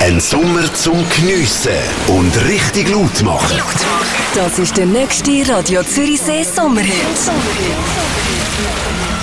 Ein Sommer zum Geniessen und richtig laut machen. Das ist der nächste Radio Zürichsee Sommerhit.